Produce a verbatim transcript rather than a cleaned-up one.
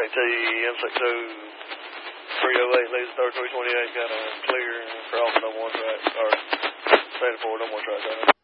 T M six two three oh eight leads thirty-three twenty-eight, got a clear and crossing on one track, or standing forward on one track.